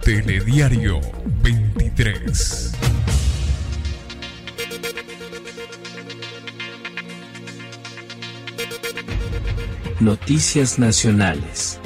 Telediario 23. Noticias nacionales.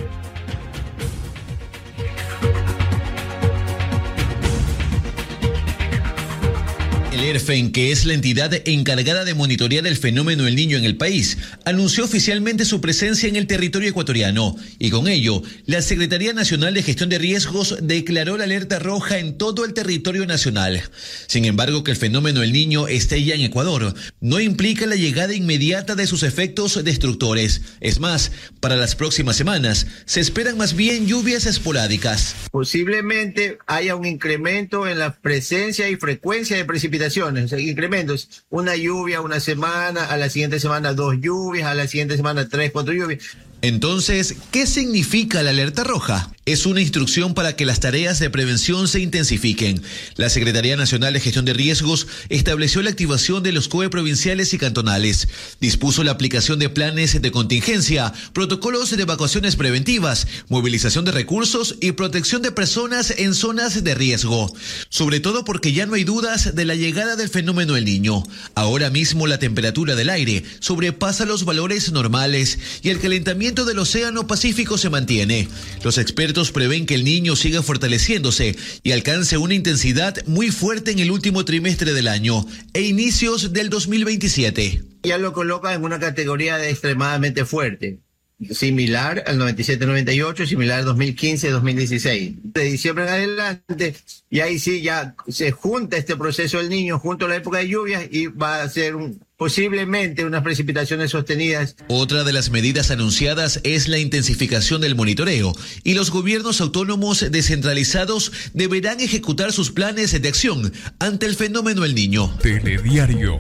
El ERFEN, que es la entidad encargada de monitorear el fenómeno El Niño en el país, anunció oficialmente su presencia en el territorio ecuatoriano y con ello, la Secretaría Nacional de Gestión de Riesgos declaró la alerta roja en todo el territorio nacional. Sin embargo, que el fenómeno El Niño esté ya en Ecuador no implica la llegada inmediata de sus efectos destructores. Es más, para las próximas semanas se esperan más bien lluvias esporádicas. Posiblemente haya un incremento en la presencia y frecuencia de precipitaciones. O sea, incrementos, una lluvia una semana, a la siguiente semana 2 lluvias, a la siguiente semana 3, 4 lluvias. Entonces, ¿qué significa la alerta roja? Es una instrucción para que las tareas de prevención se intensifiquen. La Secretaría Nacional de Gestión de Riesgos estableció la activación de los COE provinciales y cantonales, dispuso la aplicación de planes de contingencia, protocolos de evacuaciones preventivas, movilización de recursos y protección de personas en zonas de riesgo. Sobre todo porque ya no hay dudas de la llegada del fenómeno El Niño. Ahora mismo la temperatura del aire sobrepasa los valores normales y el calentamiento del Océano Pacífico se mantiene. Los expertos prevén que El Niño siga fortaleciéndose y alcance una intensidad muy fuerte en el último trimestre del año e inicios del 2027. Ya lo coloca en una categoría de extremadamente fuerte, similar al 97-98, similar al 2015-2016. De diciembre en adelante, y ahí sí ya se junta este proceso del Niño junto a la época de lluvias y va a ser posiblemente unas precipitaciones sostenidas. Otra de las medidas anunciadas es la intensificación del monitoreo y los gobiernos autónomos descentralizados deberán ejecutar sus planes de acción ante el fenómeno El Niño. Telediario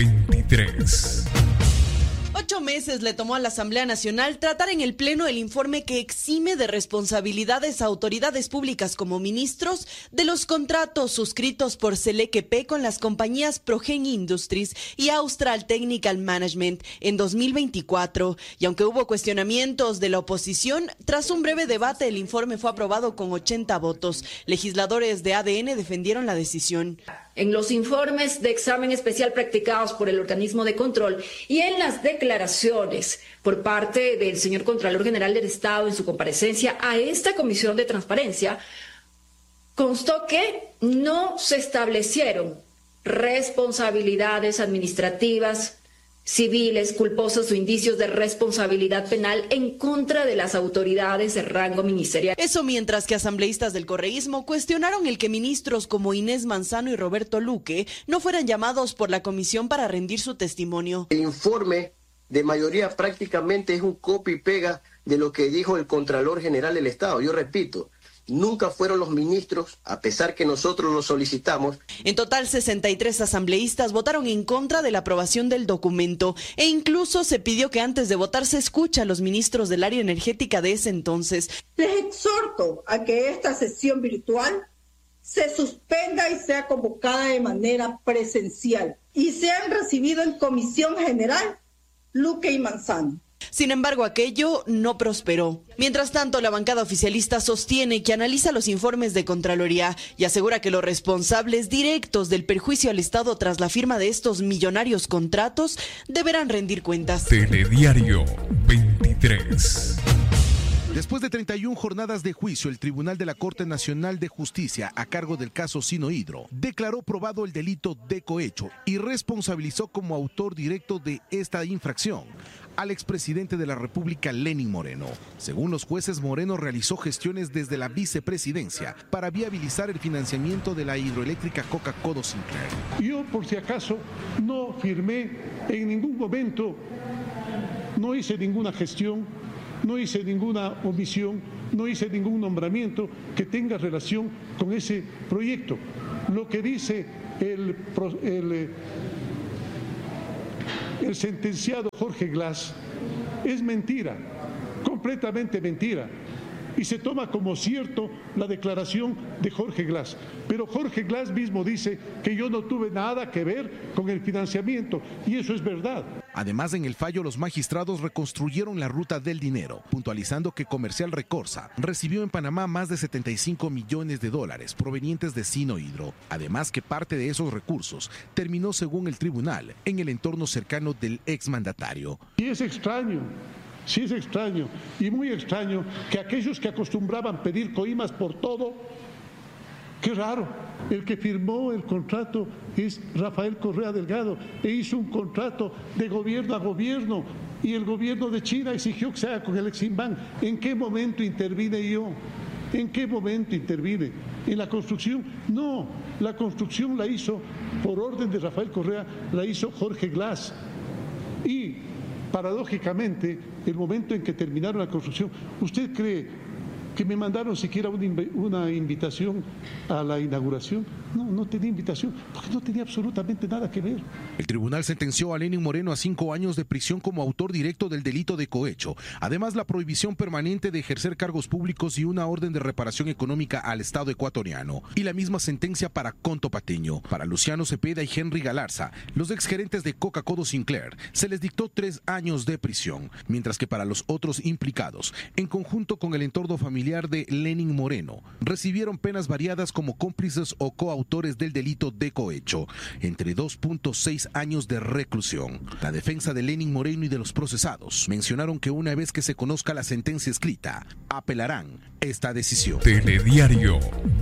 23. 8 meses le tomó a la Asamblea Nacional tratar en el Pleno el informe que exime de responsabilidades a autoridades públicas como ministros de los contratos suscritos por Selequep con las compañías Progen Industries y Austral Technical Management en 2024. Y aunque hubo cuestionamientos de la oposición, tras un breve debate el informe fue aprobado con 80 votos. Legisladores de ADN defendieron la decisión. En los informes de examen especial practicados por el organismo de control y en las declaraciones por parte del señor Contralor General del Estado en su comparecencia a esta Comisión de Transparencia, constó que no se establecieron responsabilidades administrativas, civiles, culposos o indicios de responsabilidad penal en contra de las autoridades de rango ministerial. Eso mientras que asambleístas del correísmo cuestionaron el que ministros como Inés Manzano y Roberto Luque no fueran llamados por la comisión para rendir su testimonio. El informe de mayoría prácticamente es un copia y pega de lo que dijo el Contralor General del Estado. Yo repito, nunca fueron los ministros, a pesar que nosotros lo solicitamos. En total, 63 asambleístas votaron en contra de la aprobación del documento e incluso se pidió que antes de votar se escuche a los ministros del área energética de ese entonces. Les exhorto a que esta sesión virtual se suspenda y sea convocada de manera presencial y sean recibidos en Comisión General Luque y Manzano. Sin embargo, aquello no prosperó. Mientras tanto, la bancada oficialista sostiene que analiza los informes de Contraloría y asegura que los responsables directos del perjuicio al Estado tras la firma de estos millonarios contratos deberán rendir cuentas. Telediario 23. Después de 31 jornadas de juicio, el Tribunal de la Corte Nacional de Justicia, a cargo del caso Sinohidro, declaró probado el delito de cohecho y responsabilizó como autor directo de esta infracción al expresidente de la República, Lenín Moreno. Según los jueces, Moreno realizó gestiones desde la vicepresidencia para viabilizar el financiamiento de la hidroeléctrica Coca-Codo Sinclair. Yo, por si acaso, no firmé en ningún momento, no hice ninguna gestión, no hice ninguna omisión, no hice ningún nombramiento que tenga relación con ese proyecto. Lo que dice el sentenciado Jorge Glass es mentira, completamente mentira. y se toma como cierto la declaración de Jorge Glass. Pero Jorge Glass mismo dice que yo no tuve nada que ver con el financiamiento, y eso es verdad. Además, en el fallo los magistrados reconstruyeron la ruta del dinero, puntualizando que Comercial Recorsa recibió en Panamá más de 75 millones de dólares provenientes de Sinohydro. Además, que parte de esos recursos terminó, según el tribunal, en el entorno cercano del exmandatario. Y es extraño. Sí es extraño, y muy extraño, que aquellos que acostumbraban pedir coimas por todo, qué raro, el que firmó el contrato es Rafael Correa Delgado e hizo un contrato de gobierno a gobierno, y el gobierno de China exigió que se haga con el Eximbank. ¿En qué momento intervine yo? ¿En qué momento intervine? ¿En la construcción? No, la construcción la hizo, por orden de Rafael Correa, la hizo Jorge Glass. Y paradójicamente, el momento en que terminaron la construcción, ¿usted cree que me mandaron siquiera una invitación a la inauguración? No tenía invitación, porque no tenía absolutamente nada que ver. El tribunal sentenció a Lenin Moreno a 5 años de prisión como autor directo del delito de cohecho. Además, la prohibición permanente de ejercer cargos públicos y una orden de reparación económica al Estado ecuatoriano. Y la misma sentencia para Conto Pateño. Para Luciano Cepeda y Henry Galarza, los exgerentes de Coca-Cola Sinclair, se les dictó 3 años de prisión, mientras que para los otros implicados, en conjunto con el entorno familiar de Lenin Moreno, recibieron penas variadas como cómplices o coautores del delito de cohecho, entre 2.6 años de reclusión. La defensa de Lenin Moreno y de los procesados mencionaron que una vez que se conozca la sentencia escrita, apelarán esta decisión. Telediario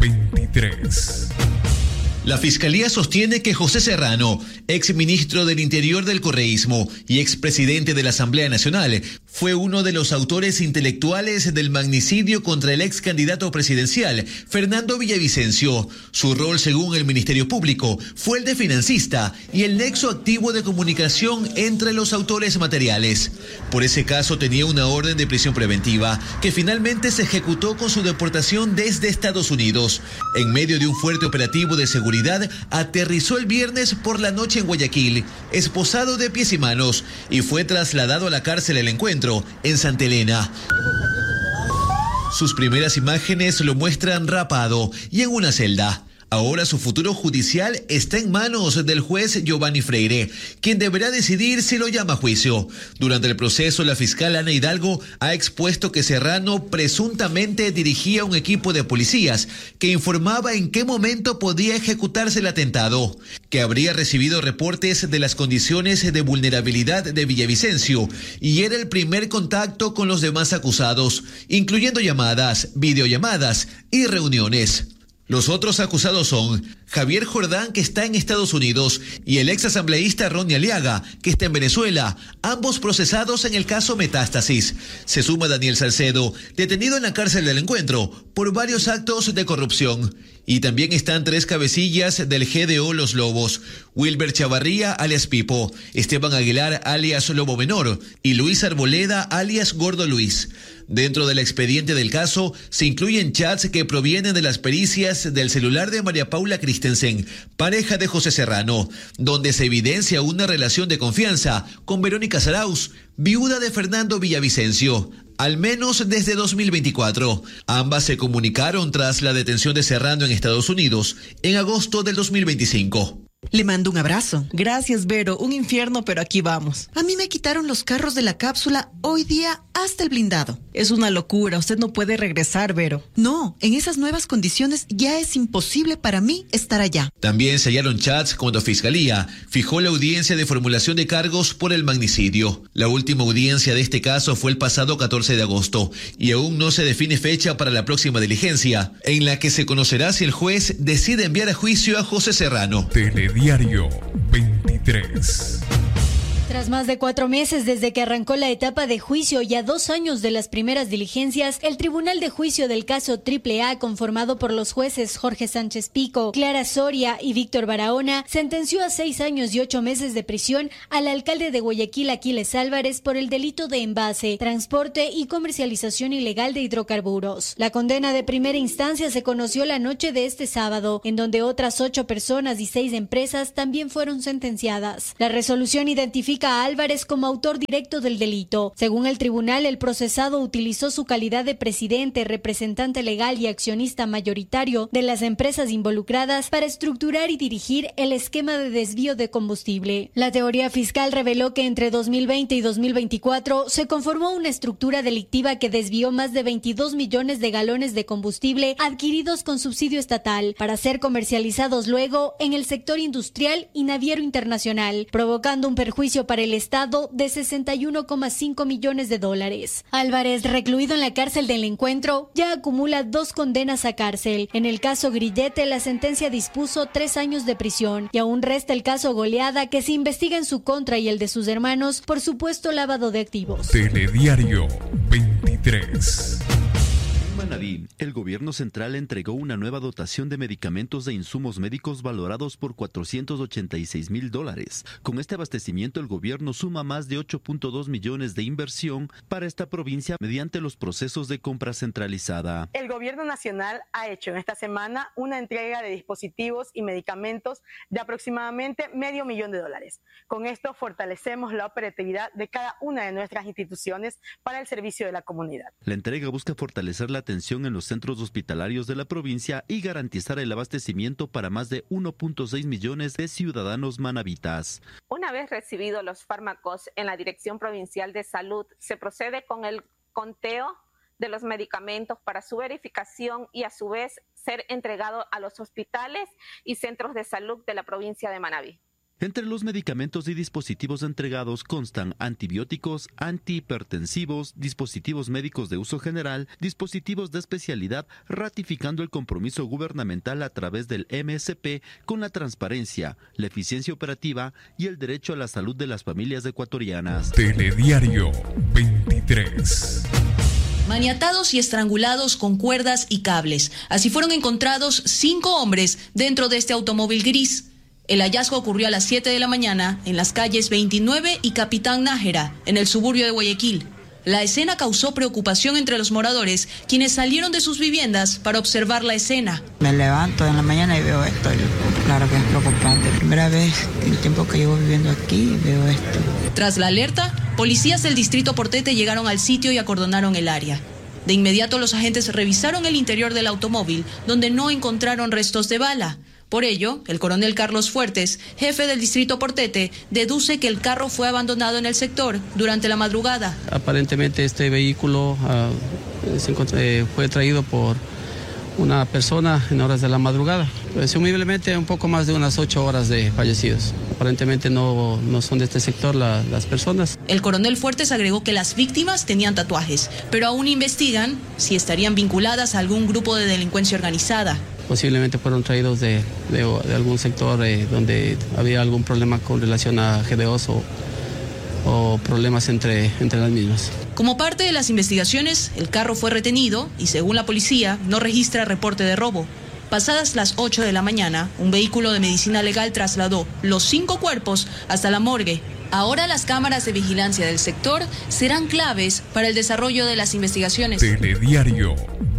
23. La Fiscalía sostiene que José Serrano, exministro del Interior del correísmo y expresidente de la Asamblea Nacional, fue uno de los autores intelectuales del magnicidio contra el ex candidato presidencial, Fernando Villavicencio. Su rol, según el Ministerio Público, fue el de financista y el nexo activo de comunicación entre los autores materiales. Por ese caso tenía una orden de prisión preventiva que finalmente se ejecutó con su deportación desde Estados Unidos. En medio de un fuerte operativo de seguridad, aterrizó el viernes por la noche en Guayaquil, esposado de pies y manos, y fue trasladado a la cárcel El Encuentro, en Santa Elena. Sus primeras imágenes lo muestran rapado y en una celda. Ahora su futuro judicial está en manos del juez Giovanni Freire, quien deberá decidir si lo llama a juicio. Durante el proceso, la fiscal Ana Hidalgo ha expuesto que Serrano presuntamente dirigía un equipo de policías que informaba en qué momento podía ejecutarse el atentado, que habría recibido reportes de las condiciones de vulnerabilidad de Villavicencio y era el primer contacto con los demás acusados, incluyendo llamadas, videollamadas y reuniones. Los otros acusados son Javier Jordán, que está en Estados Unidos, y el ex asambleísta Ronnie Aliaga, que está en Venezuela, ambos procesados en el caso Metástasis. Se suma Daniel Salcedo, detenido en la cárcel del Encuentro por varios actos de corrupción. Y también están 3 cabecillas del GDO Los Lobos: Wilber Chavarría, alias Pipo, Esteban Aguilar, alias Lobo Menor, y Luis Arboleda, alias Gordo Luis. Dentro del expediente del caso se incluyen chats que provienen de las pericias del celular de María Paula Christensen, pareja de José Serrano, donde se evidencia una relación de confianza con Verónica Zarauz, viuda de Fernando Villavicencio, al menos desde 2024. Ambas se comunicaron tras la detención de Serrano en Estados Unidos en agosto del 2025. Le mando un abrazo. Gracias, Vero. Un infierno, pero aquí vamos. A mí me quitaron los carros de la cápsula hoy día hasta el blindado. Es una locura. Usted no puede regresar, Vero. No, en esas nuevas condiciones ya es imposible para mí estar allá. También se hallaron chats cuando Fiscalía fijó la audiencia de formulación de cargos por el magnicidio. La última audiencia de este caso fue el pasado 14 de agosto y aún no se define fecha para la próxima diligencia, en la que se conocerá si el juez decide enviar a juicio a José Serrano. Telediario 23. Tras más de 4 meses desde que arrancó la etapa de juicio y a 2 años de las primeras diligencias, el Tribunal de Juicio del caso AAA, conformado por los jueces Jorge Sánchez Pico, Clara Soria y Víctor Barahona, sentenció a 6 años y 8 meses de prisión al alcalde de Guayaquil, Aquiles Álvarez, por el delito de envase, transporte y comercialización ilegal de hidrocarburos. La condena de primera instancia se conoció la noche de este sábado, en donde otras 8 personas y 6 empresas también fueron sentenciadas. La resolución identifica identifica a Álvarez como autor directo del delito. Según el tribunal, el procesado utilizó su calidad de presidente, representante legal y accionista mayoritario de las empresas involucradas para estructurar y dirigir el esquema de desvío de combustible. La teoría fiscal reveló que entre 2020 y 2024 se conformó una estructura delictiva que desvió más de 22 millones de galones de combustible adquiridos con subsidio estatal para ser comercializados luego en el sector industrial y naviero internacional, provocando un perjuicio para el Estado de 61,5 millones de dólares. Álvarez, recluido en la cárcel del Encuentro, ya acumula 2 condenas a cárcel. En el caso Grillete, la sentencia dispuso 3 años de prisión y aún resta el caso Goleada, que se investiga en su contra y el de sus hermanos por supuesto lavado de activos. Telediario 23. En Manabí, el gobierno central entregó una nueva dotación de medicamentos e insumos médicos valorados por $486,000. Con este abastecimiento, el gobierno suma más de 8.2 millones de inversión para esta provincia mediante los procesos de compra centralizada. El gobierno nacional ha hecho en esta semana una entrega de dispositivos y medicamentos de aproximadamente $500,000. Con esto fortalecemos la operatividad de cada una de nuestras instituciones para el servicio de la comunidad. La entrega busca fortalecer la atención en los centros hospitalarios de la provincia y garantizar el abastecimiento para más de 1.6 millones de ciudadanos manabitas. Una vez recibidos los fármacos en la Dirección Provincial de Salud, se procede con el conteo de los medicamentos para su verificación y a su vez ser entregado a los hospitales y centros de salud de la provincia de Manabí. Entre los medicamentos y dispositivos entregados constan antibióticos, antihipertensivos, dispositivos médicos de uso general, dispositivos de especialidad, ratificando el compromiso gubernamental a través del MSP con la transparencia, la eficiencia operativa y el derecho a la salud de las familias ecuatorianas. Telediario 23. Maniatados y estrangulados con cuerdas y cables. Así fueron encontrados 5 hombres dentro de este automóvil gris. El hallazgo ocurrió a las 7 de la mañana en las calles 29 y Capitán Nájera, en el suburbio de Guayaquil. La escena causó preocupación entre los moradores, quienes salieron de sus viviendas para observar la escena. Me levanto en la mañana y veo esto. Claro que es preocupante. Primera vez en el tiempo que llevo viviendo aquí veo esto. Tras la alerta, policías del distrito Portete llegaron al sitio y acordonaron el área. De inmediato los agentes revisaron el interior del automóvil, donde no encontraron restos de bala. Por ello, el coronel Carlos Fuertes, jefe del distrito Portete, deduce que el carro fue abandonado en el sector durante la madrugada. Aparentemente este vehículo fue traído por una persona en horas de la madrugada. Presumiblemente un poco más de unas 8 horas de fallecidos. Aparentemente no son de este sector las personas. El coronel Fuertes agregó que las víctimas tenían tatuajes, pero aún investigan si estarían vinculadas a algún grupo de delincuencia organizada. Posiblemente fueron traídos de algún sector donde había algún problema con relación a GDOs o problemas entre las mismas. Como parte de las investigaciones, el carro fue retenido y, según la policía, no registra reporte de robo. Pasadas las 8 de la mañana, un vehículo de medicina legal trasladó los 5 cuerpos hasta la morgue. Ahora las cámaras de vigilancia del sector serán claves para el desarrollo de las investigaciones. Telediario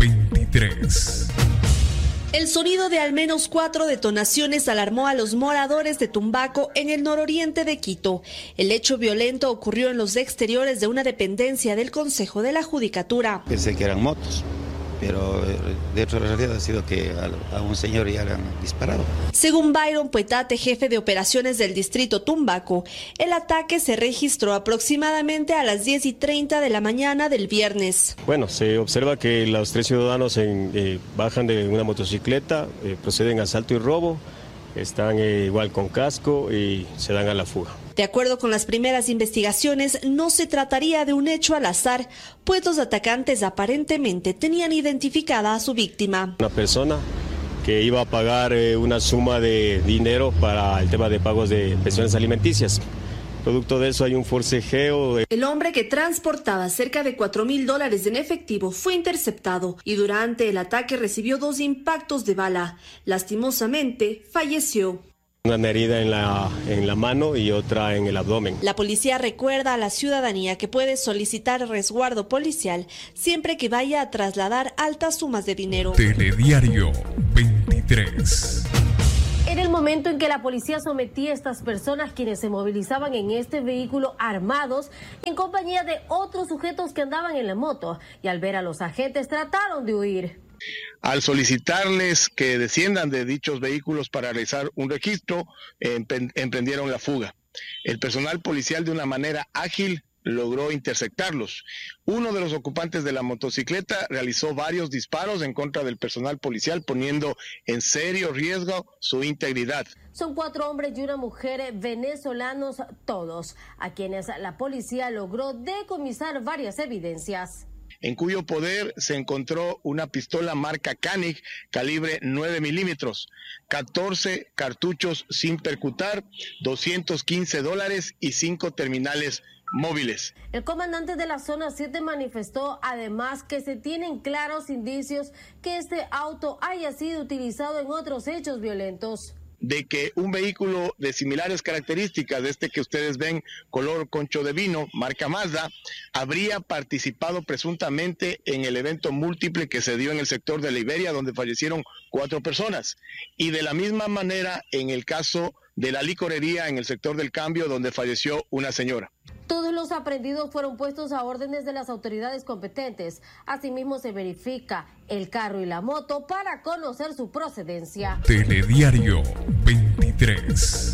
23. El sonido de al menos 4 detonaciones alarmó a los moradores de Tumbaco en el nororiente de Quito. El hecho violento ocurrió en los exteriores de una dependencia del Consejo de la Judicatura. Pensé que eran motos, pero de hecho la realidad ha sido que a un señor ya le han disparado. Según Byron Puetate, jefe de operaciones del distrito Tumbaco, el ataque se registró aproximadamente a las 10:30 de la mañana del viernes. Bueno, se observa que los 3 ciudadanos bajan de una motocicleta, proceden a asalto y robo, están igual con casco y se dan a la fuga. De acuerdo con las primeras investigaciones, no se trataría de un hecho al azar, pues los atacantes aparentemente tenían identificada a su víctima. Una persona que iba a pagar una suma de dinero para el tema de pagos de pensiones alimenticias. Producto de eso hay un forcejeo. El hombre, que transportaba cerca de $4,000 en efectivo, fue interceptado y durante el ataque recibió 2 impactos de bala. Lastimosamente, falleció. Una herida en la mano y otra en el abdomen. La policía recuerda a la ciudadanía que puede solicitar resguardo policial siempre que vaya a trasladar altas sumas de dinero. Telediario 23. Era el momento en que la policía sometía a estas personas quienes se movilizaban en este vehículo armados en compañía de otros sujetos que andaban en la moto, y al ver a los agentes trataron de huir. Al solicitarles que desciendan de dichos vehículos para realizar un registro, emprendieron la fuga. El personal policial, de una manera ágil, logró interceptarlos. Uno de los ocupantes de la motocicleta realizó varios disparos en contra del personal policial, poniendo en serio riesgo su integridad. Son 4 hombres y una mujer venezolanos, todos, a quienes la policía logró decomisar varias evidencias. En cuyo poder se encontró una pistola marca Canig, calibre 9 milímetros, 14 cartuchos sin percutar, $215 y 5 terminales móviles. El comandante de la zona 7 manifestó además que se tienen claros indicios que este auto haya sido utilizado en otros hechos violentos. De que un vehículo de similares características, de este que ustedes ven, color concho de vino, marca Mazda, habría participado presuntamente en el evento múltiple que se dio en el sector de Liberia, donde fallecieron 4 personas. Y de la misma manera en el caso de la licorería en el sector del Cambio, donde falleció una señora. Todos los aprehendidos fueron puestos a órdenes de las autoridades competentes. Asimismo, se verifica el carro y la moto para conocer su procedencia. Telediario 23.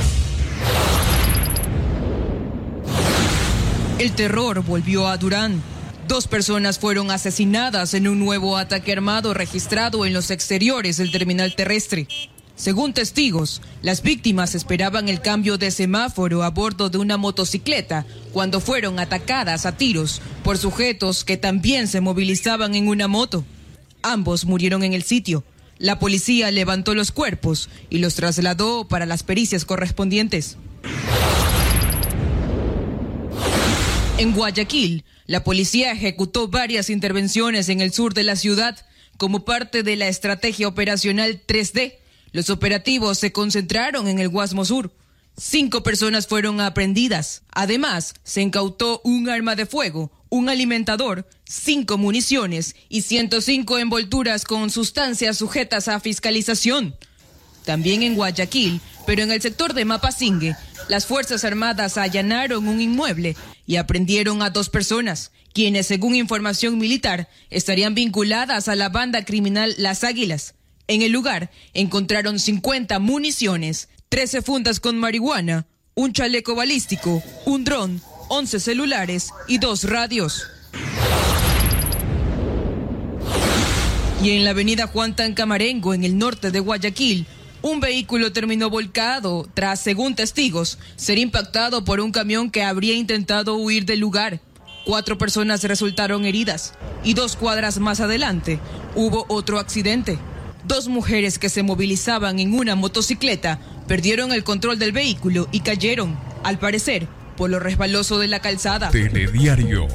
El terror volvió a Durán. 2 personas fueron asesinadas en un nuevo ataque armado registrado en los exteriores del terminal terrestre. Según testigos, las víctimas esperaban el cambio de semáforo a bordo de una motocicleta cuando fueron atacadas a tiros por sujetos que también se movilizaban en una moto. Ambos murieron en el sitio. La policía levantó los cuerpos y los trasladó para las pericias correspondientes. En Guayaquil, la policía ejecutó varias intervenciones en el sur de la ciudad como parte de la estrategia operacional 3D. Los operativos se concentraron en el Guasmo Sur. 5 personas fueron aprehendidas. Además, se incautó un arma de fuego, un alimentador, 5 municiones y 105 envolturas con sustancias sujetas a fiscalización. También en Guayaquil, pero en el sector de Mapasingue, las Fuerzas Armadas allanaron un inmueble y aprehendieron a 2 personas, quienes, según información militar, estarían vinculadas a la banda criminal Las Águilas. En el lugar encontraron 50 municiones, 13 fundas con marihuana, un chaleco balístico, un dron, 11 celulares y 2 radios. Y en la avenida Juan Tancamarengo, en el norte de Guayaquil, un vehículo terminó volcado tras, según testigos, ser impactado por un camión que habría intentado huir del lugar. 4 personas resultaron heridas y 2 cuadras más adelante hubo otro accidente. 2 mujeres que se movilizaban en una motocicleta perdieron el control del vehículo y cayeron, al parecer, por lo resbaloso de la calzada. Telediario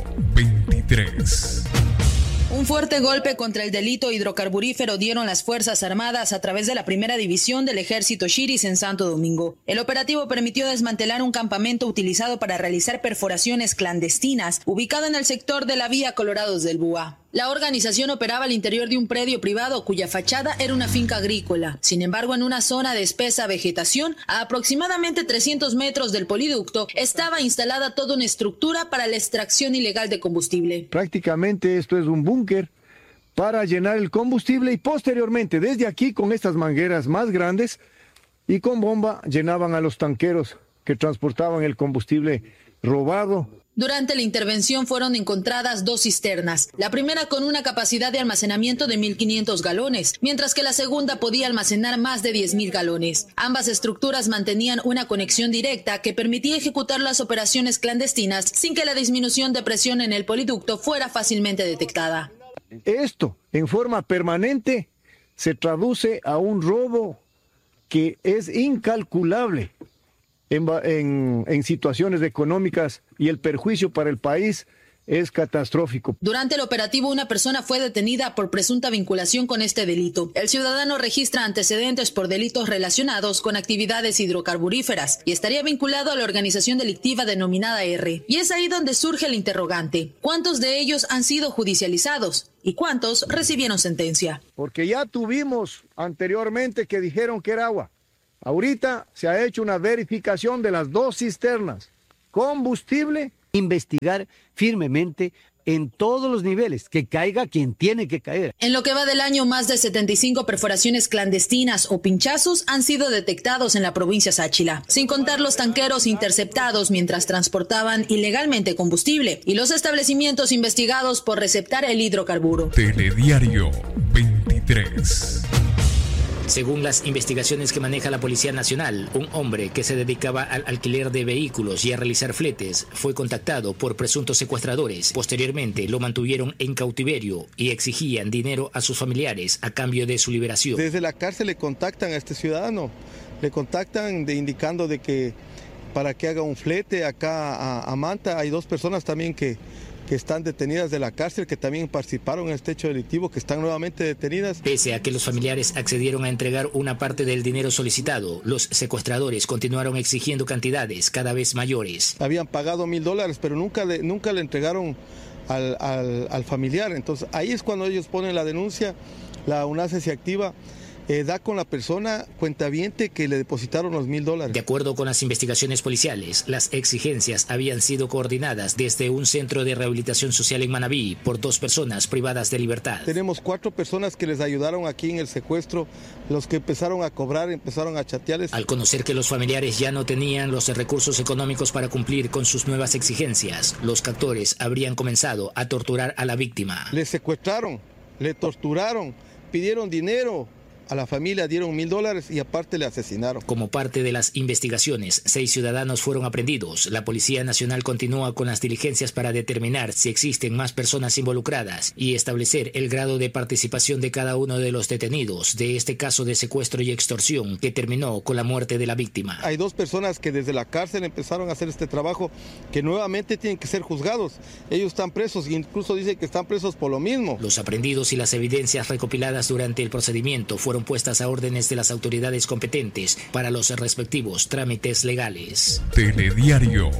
23. Un fuerte golpe contra el delito hidrocarburífero dieron las Fuerzas Armadas a través de la Primera División del Ejército Chiris en Santo Domingo. El operativo permitió desmantelar un campamento utilizado para realizar perforaciones clandestinas, ubicado en el sector de la vía Colorados del Búa. La organización operaba al interior de un predio privado cuya fachada era una finca agrícola. Sin embargo, en una zona de espesa vegetación, a aproximadamente 300 metros del poliducto, estaba instalada toda una estructura para la extracción ilegal de combustible. Prácticamente esto es un búnker para llenar el combustible y posteriormente desde aquí con estas mangueras más grandes y con bomba llenaban a los tanqueros que transportaban el combustible robado. Durante la intervención fueron encontradas 2 cisternas, la primera con una capacidad de almacenamiento de 1.500 galones, mientras que la segunda podía almacenar más de 10.000 galones. Ambas estructuras mantenían una conexión directa que permitía ejecutar las operaciones clandestinas sin que la disminución de presión en el poliducto fuera fácilmente detectada. Esto, en forma permanente, se traduce a un robo que es incalculable en situaciones económicas y el perjuicio para el país es catastrófico. Durante el operativo, una persona fue detenida por presunta vinculación con este delito. El ciudadano registra antecedentes por delitos relacionados con actividades hidrocarburíferas y estaría vinculado a la organización delictiva denominada R. Y es ahí donde surge el interrogante. ¿Cuántos de ellos han sido judicializados y cuántos recibieron sentencia? Porque ya tuvimos anteriormente que dijeron que era agua. Ahorita se ha hecho una verificación de las 2 cisternas. Combustible. Investigar firmemente en todos los niveles, que caiga quien tiene que caer. En lo que va del año, más de 75 perforaciones clandestinas o pinchazos han sido detectados en la provincia Sáchila, sin contar los tanqueros interceptados mientras transportaban ilegalmente combustible y los establecimientos investigados por receptar el hidrocarburo. Telediario 23. Según las investigaciones que maneja la Policía Nacional, un hombre que se dedicaba al alquiler de vehículos y a realizar fletes fue contactado por presuntos secuestradores. Posteriormente lo mantuvieron en cautiverio y exigían dinero a sus familiares a cambio de su liberación. Desde la cárcel le contactan a este ciudadano, le contactan indicando de que para que haga un flete acá a Manta. Hay 2 personas también que están detenidas de la cárcel, que también participaron en este hecho delictivo, que están nuevamente detenidas. Pese a que los familiares accedieron a entregar una parte del dinero solicitado, los secuestradores continuaron exigiendo cantidades cada vez mayores. Habían pagado $1,000, pero nunca le entregaron al familiar. Entonces ahí es cuando ellos ponen la denuncia, la UNACE se activa. Da con la persona cuentaviente que le depositaron los $1,000. De acuerdo con las investigaciones policiales, las exigencias habían sido coordinadas desde un centro de rehabilitación social en Manabí por 2 personas privadas de libertad. Tenemos 4 personas que les ayudaron aquí en el secuestro, los que empezaron a cobrar, empezaron a chatearles. Al conocer que los familiares ya no tenían los recursos económicos para cumplir con sus nuevas exigencias, los captores habrían comenzado a torturar a la víctima. Le secuestraron, le torturaron, pidieron dinero. A la familia dieron $1,000 y aparte le asesinaron. Como parte de las investigaciones, 6 ciudadanos fueron aprendidos. La Policía Nacional continúa con las diligencias para determinar si existen más personas involucradas y establecer el grado de participación de cada uno de los detenidos de este caso de secuestro y extorsión que terminó con la muerte de la víctima. Hay 2 personas que desde la cárcel empezaron a hacer este trabajo que nuevamente tienen que ser juzgados. Ellos están presos e incluso dicen que están presos por lo mismo. Los aprendidos y las evidencias recopiladas durante el procedimiento fueron puestas a órdenes de las autoridades competentes para los respectivos trámites legales. Telediario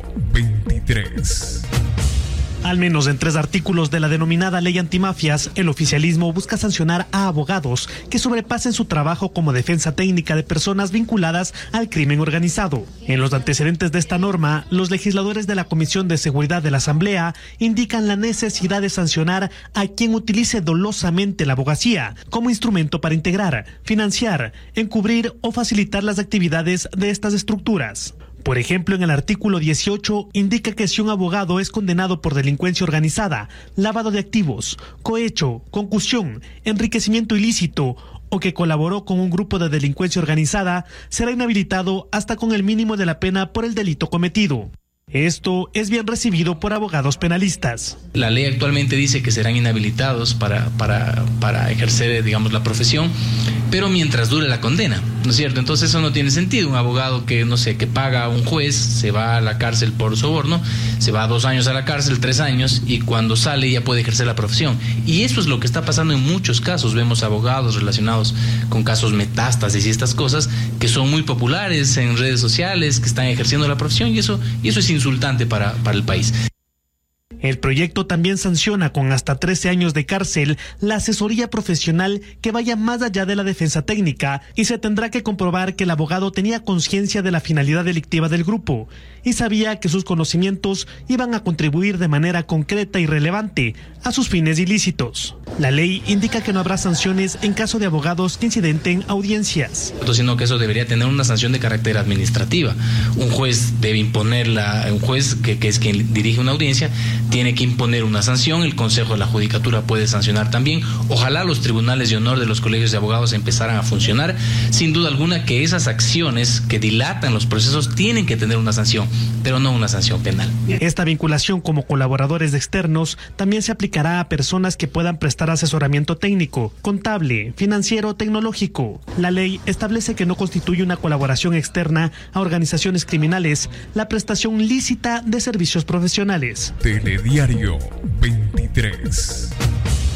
23. Al menos en 3 artículos de la denominada ley antimafias, el oficialismo busca sancionar a abogados que sobrepasen su trabajo como defensa técnica de personas vinculadas al crimen organizado. En los antecedentes de esta norma, los legisladores de la Comisión de Seguridad de la Asamblea indican la necesidad de sancionar a quien utilice dolosamente la abogacía como instrumento para integrar, financiar, encubrir o facilitar las actividades de estas estructuras. Por ejemplo, en el artículo 18 indica que si un abogado es condenado por delincuencia organizada, lavado de activos, cohecho, concusión, enriquecimiento ilícito o que colaboró con un grupo de delincuencia organizada, será inhabilitado hasta con el mínimo de la pena por el delito cometido. Esto es bien recibido por abogados penalistas. La ley actualmente dice que serán inhabilitados para ejercer, digamos, la profesión, pero mientras dure la condena, ¿no es cierto? Entonces eso no tiene sentido. Un abogado que, no sé, que paga a un juez, se va a la cárcel por soborno, se va 2 años a la cárcel, 3 años, y cuando sale ya puede ejercer la profesión. Y eso es lo que está pasando en muchos casos. Vemos abogados relacionados con casos metástasis y estas cosas que son muy populares en redes sociales, que están ejerciendo la profesión, y eso es insultante para el país. El proyecto también sanciona con hasta 13 años de cárcel la asesoría profesional que vaya más allá de la defensa técnica y se tendrá que comprobar que el abogado tenía conciencia de la finalidad delictiva del grupo y sabía que sus conocimientos iban a contribuir de manera concreta y relevante a sus fines ilícitos. La ley indica que no habrá sanciones en caso de abogados que incidenten audiencias. Sino que eso debería tener una sanción de carácter administrativa. Un juez debe imponerla, un juez que es quien dirige una audiencia, tiene que imponer una sanción, el Consejo de la Judicatura puede sancionar también. Ojalá los tribunales de honor de los colegios de abogados empezaran a funcionar. Sin duda alguna que esas acciones que dilatan los procesos tienen que tener una sanción, pero no una sanción penal. Esta vinculación como colaboradores externos también se aplicará a personas que puedan prestar asesoramiento técnico, contable, financiero, tecnológico. La ley establece que no constituye una colaboración externa a organizaciones criminales la prestación lícita de servicios profesionales. Telediario 23.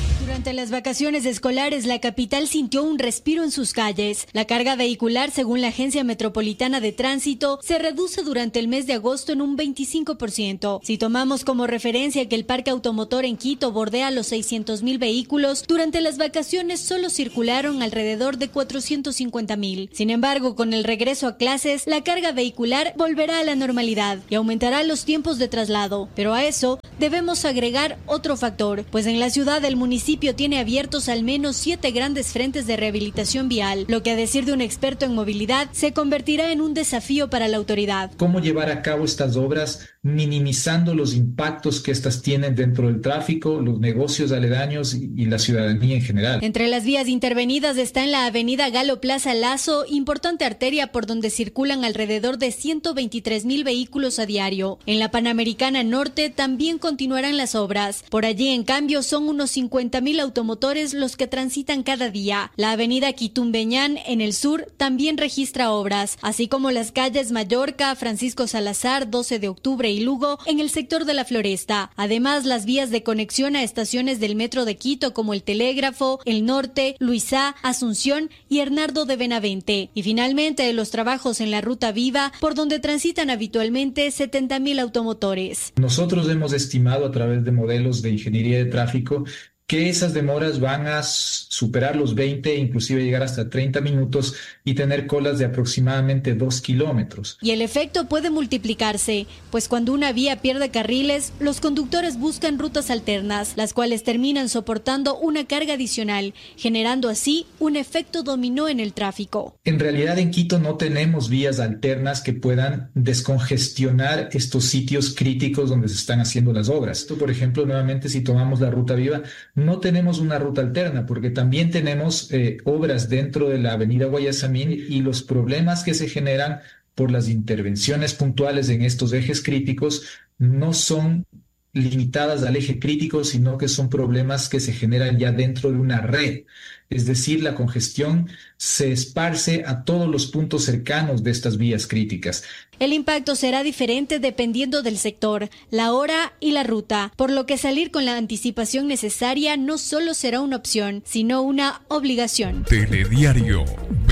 Durante las vacaciones escolares, la capital sintió un respiro en sus calles. La carga vehicular, según la Agencia Metropolitana de Tránsito, se reduce durante el mes de agosto en un 25%. Si tomamos como referencia que el parque automotor en Quito bordea los 600.000 vehículos, durante las vacaciones solo circularon alrededor de 450.000. Sin embargo, con el regreso a clases, la carga vehicular volverá a la normalidad y aumentará los tiempos de traslado. Pero a eso debemos agregar otro factor, pues en la ciudad el municipio tiene abiertos al menos 7 grandes frentes de rehabilitación vial, lo que, a decir de un experto en movilidad, se convertirá en un desafío para la autoridad. ¿Cómo llevar a cabo estas obras minimizando los impactos que estas tienen dentro del tráfico, los negocios aledaños y la ciudadanía en general? Entre las vías intervenidas está en la avenida Galo Plaza Lazo, importante arteria por donde circulan alrededor de 123.000 vehículos a diario. En la Panamericana Norte también continuarán las obras. Por allí, en cambio, son unos 50.000 automotores los que transitan cada día. La avenida Quitumbeñán, en el sur, también registra obras, así como las calles Mallorca, Francisco Salazar, 12 de octubre y Lugo, en el sector de la Floresta. Además, las vías de conexión a estaciones del metro de Quito, como el Telégrafo, El Norte, Luisá, Asunción y Hernando de Benavente. Y finalmente, los trabajos en la Ruta Viva, por donde transitan habitualmente 70.000 automotores. Nosotros hemos estimado a través de modelos de ingeniería de tráfico que esas demoras van a superar los 20, inclusive llegar hasta 30 minutos y tener colas de aproximadamente 2 kilómetros. Y el efecto puede multiplicarse, pues cuando una vía pierde carriles, los conductores buscan rutas alternas, las cuales terminan soportando una carga adicional, generando así un efecto dominó en el tráfico. En realidad en Quito no tenemos vías alternas que puedan descongestionar estos sitios críticos donde se están haciendo las obras. Esto, por ejemplo, nuevamente si tomamos la Ruta Viva, no tenemos una ruta alterna porque también tenemos obras dentro de la avenida Guayasamín y los problemas que se generan por las intervenciones puntuales en estos ejes críticos no son limitadas al eje crítico, sino que son problemas que se generan ya dentro de una red. Es decir, la congestión se esparce a todos los puntos cercanos de estas vías críticas. El impacto será diferente dependiendo del sector, la hora y la ruta, por lo que salir con la anticipación necesaria no solo será una opción, sino una obligación. Telediario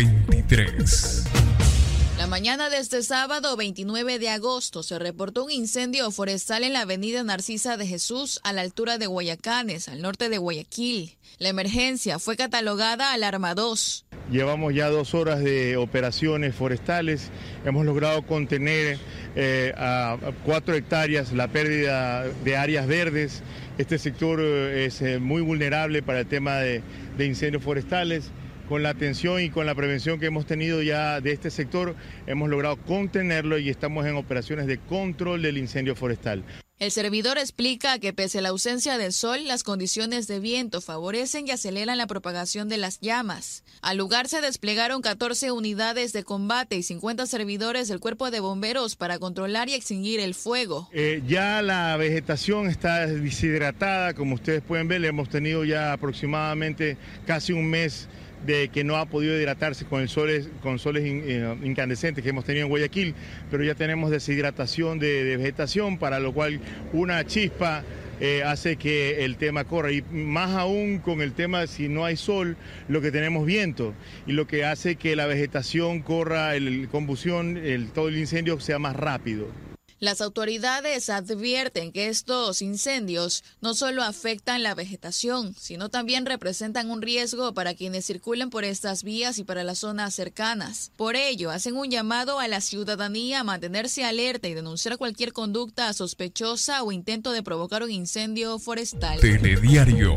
23. La mañana de este sábado 29 de agosto se reportó un incendio forestal en la avenida Narcisa de Jesús a la altura de Guayacanes, al norte de Guayaquil. La emergencia fue catalogada alarma 2. Llevamos ya 2 horas de operaciones forestales. Hemos logrado contener a 4 hectáreas la pérdida de áreas verdes. Este sector es muy vulnerable para el tema de incendios forestales. Con la atención y con la prevención que hemos tenido ya de este sector, hemos logrado contenerlo y estamos en operaciones de control del incendio forestal. El servidor explica que pese a la ausencia del sol, las condiciones de viento favorecen y aceleran la propagación de las llamas. Al lugar se desplegaron 14 unidades de combate y 50 servidores del Cuerpo de Bomberos para controlar y extinguir el fuego. Ya la vegetación está deshidratada, como ustedes pueden ver, hemos tenido ya aproximadamente casi un mes de que no ha podido hidratarse con soles incandescentes que hemos tenido en Guayaquil, pero ya tenemos deshidratación de vegetación, para lo cual una chispa hace que el tema corra, y más aún con el tema si no hay sol, lo que tenemos viento, y lo que hace que la vegetación corra, todo el incendio sea más rápido. Las autoridades advierten que estos incendios no solo afectan la vegetación, sino también representan un riesgo para quienes circulan por estas vías y para las zonas cercanas. Por ello, hacen un llamado a la ciudadanía a mantenerse alerta y denunciar cualquier conducta sospechosa o intento de provocar un incendio forestal. Telediario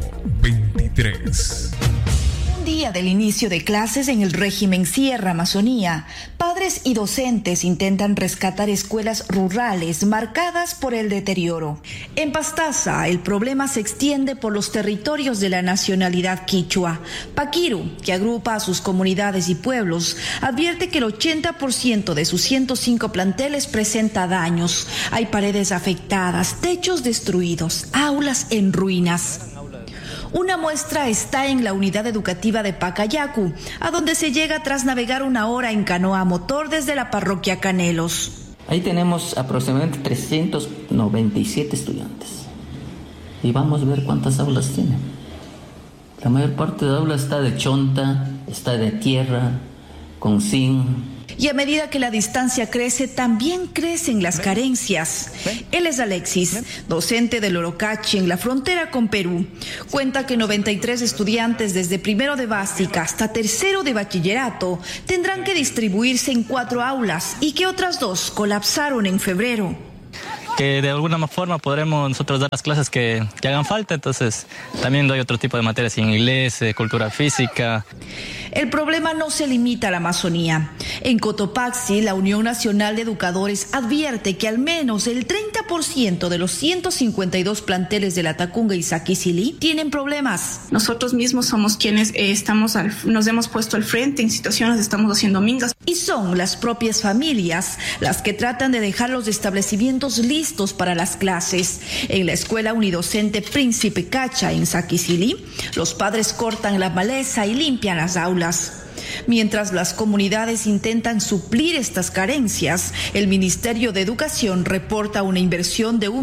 23. Día del inicio de clases en el régimen Sierra Amazonía, padres y docentes intentan rescatar escuelas rurales marcadas por el deterioro. En Pastaza, el problema se extiende por los territorios de la nacionalidad quichua. Paquiru, que agrupa a sus comunidades y pueblos, advierte que el 80% de sus 105 planteles presenta daños. Hay paredes afectadas, techos destruidos, aulas en ruinas. Una muestra está en la unidad educativa de Pacayacu, a donde se llega tras navegar 1 hora en canoa a motor desde la parroquia Canelos. Ahí tenemos aproximadamente 397 estudiantes. Y vamos a ver cuántas aulas tienen. La mayor parte de aula está de chonta, está de tierra, con zinc. Y a medida que la distancia crece, también crecen las carencias. Él es Alexis, docente del Orocachi en la frontera con Perú. Cuenta que 93 estudiantes desde primero de básica hasta tercero de bachillerato tendrán que distribuirse en 4 aulas y que otras 2 colapsaron en febrero. Que de alguna forma podremos nosotros dar las clases que hagan falta, entonces también doy otro tipo de materias, inglés, cultura física. El problema no se limita a la Amazonía. En Cotopaxi, la Unión Nacional de Educadores advierte que al menos el 30% de los 152 planteles de la Tacunga y Saquicilí tienen problemas. Nosotros mismos somos quienes nos hemos puesto al frente en situaciones, estamos haciendo mingas. Y son las propias familias las que tratan de dejar los establecimientos listos para las clases. En la escuela unidocente Príncipe Cacha en Saquicilí, los padres cortan la maleza y limpian las aulas. Mientras las comunidades intentan suplir estas carencias, el Ministerio de Educación reporta una inversión de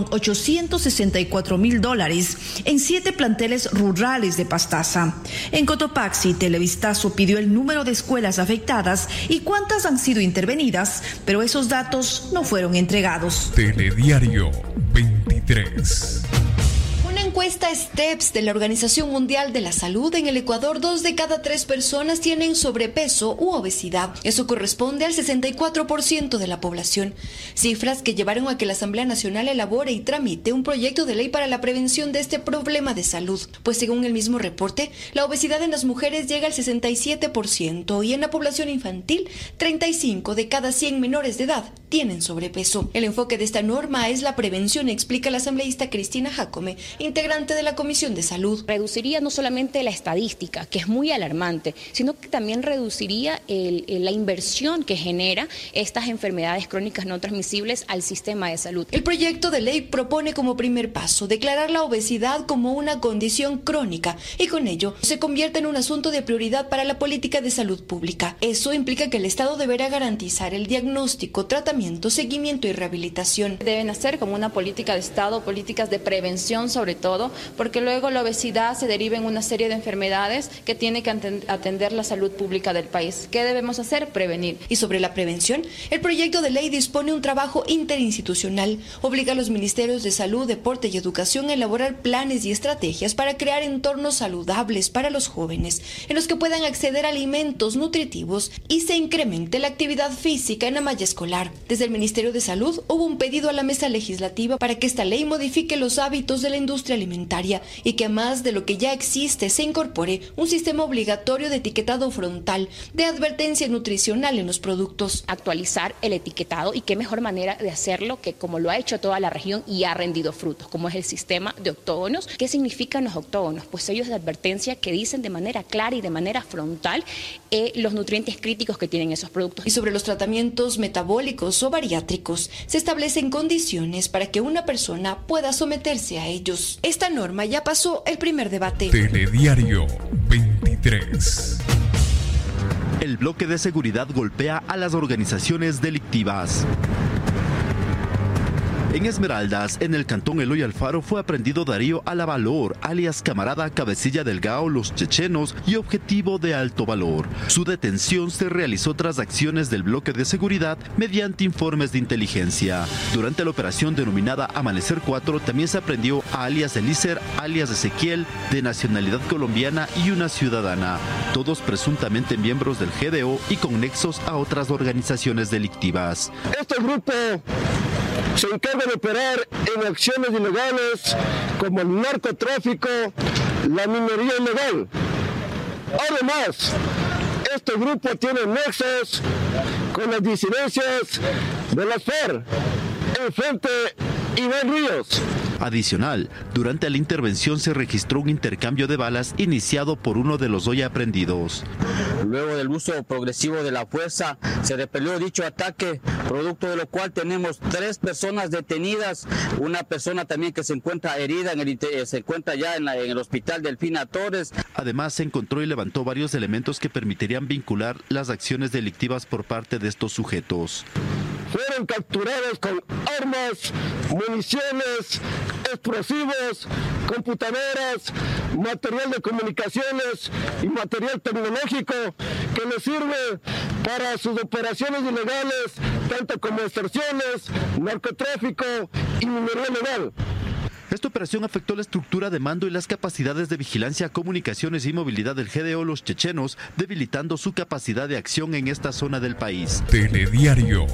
$1.864.000 en 7 planteles rurales de Pastaza. En Cotopaxi, Televistazo pidió el número de escuelas afectadas y cuántas han sido intervenidas, pero esos datos no fueron entregados. Telediario 23. Encuesta STEPS de la Organización Mundial de la Salud, en el Ecuador 2 de cada 3 personas tienen sobrepeso u obesidad. Eso corresponde al 64% de la población. Cifras que llevaron a que la Asamblea Nacional elabore y tramite un proyecto de ley para la prevención de este problema de salud. Pues según el mismo reporte, la obesidad en las mujeres llega al 67% y en la población infantil, 35 de cada 100 menores de edad tienen sobrepeso. El enfoque de esta norma es la prevención, explica la asambleísta Cristina Jacome, integrante de la Comisión de Salud. Reduciría no solamente la estadística, que es muy alarmante, sino que también reduciría la inversión que genera estas enfermedades crónicas no transmisibles al sistema de salud. El proyecto de ley propone como primer paso declarar la obesidad como una condición crónica y con ello se convierte en un asunto de prioridad para la política de salud pública. Eso implica que el Estado deberá garantizar el diagnóstico, tratamiento, seguimiento y rehabilitación. Deben hacer como una política de Estado, políticas de prevención sobre todo, porque luego la obesidad se deriva en una serie de enfermedades que tiene que atender la salud pública del país. ¿Qué debemos hacer? Prevenir. Y sobre la prevención, el proyecto de ley dispone un trabajo interinstitucional, obliga a los ministerios de Salud, Deporte y Educación a elaborar planes y estrategias para crear entornos saludables para los jóvenes, en los que puedan acceder a alimentos nutritivos y se incremente la actividad física en la malla escolar. Desde el Ministerio de Salud hubo un pedido a la mesa legislativa para que esta ley modifique los hábitos de la industria alimentaria y que además de lo que ya existe se incorpore un sistema obligatorio de etiquetado frontal de advertencia nutricional en los productos. Actualizar el etiquetado, y qué mejor manera de hacerlo que como lo ha hecho toda la región y ha rendido frutos, como es el sistema de octógonos. ¿Qué significan los octógonos? Pues sellos de advertencia que dicen de manera clara y de manera frontal los nutrientes críticos que tienen esos productos. Y sobre los tratamientos metabólicos o bariátricos, se establecen condiciones para que una persona pueda someterse a ellos. Esta norma ya pasó el primer debate. Telediario 23. El bloque de seguridad golpea a las organizaciones delictivas. En Esmeraldas, en el cantón Eloy Alfaro, fue aprendido Darío Alavalor, alias Camarada Cabecilla del Gao Los Chechenos y objetivo de alto valor. Su detención se realizó tras acciones del bloque de seguridad mediante informes de inteligencia. Durante la operación denominada Amanecer 4, también se aprendió a alias Elícer, alias Ezequiel, de nacionalidad colombiana y una ciudadana, todos presuntamente miembros del GDO y con nexos a otras organizaciones delictivas. Este grupo se encarga de operar en acciones ilegales como el narcotráfico, la minería ilegal. Además, este grupo tiene nexos con las disidencias de las FARC, enfrente Iván Ríos. Adicional, durante la intervención se registró un intercambio de balas iniciado por uno de los hoy aprehendidos. Luego del uso progresivo de la fuerza, se repelió dicho ataque, producto de lo cual tenemos 3 personas detenidas, una persona también que se encuentra herida, se encuentra ya en el hospital Delfina Torres. Además, se encontró y levantó varios elementos que permitirían vincular las acciones delictivas por parte de estos sujetos. fueron capturados con armas, municiones, explosivos, computadoras, material de comunicaciones y material tecnológico que les sirve para sus operaciones ilegales, tanto como extorsiones, narcotráfico y minería ilegal. Esta operación afectó la estructura de mando y las capacidades de vigilancia, comunicaciones y movilidad del GDO Los Chechenos, debilitando su capacidad de acción en esta zona del país. Telediario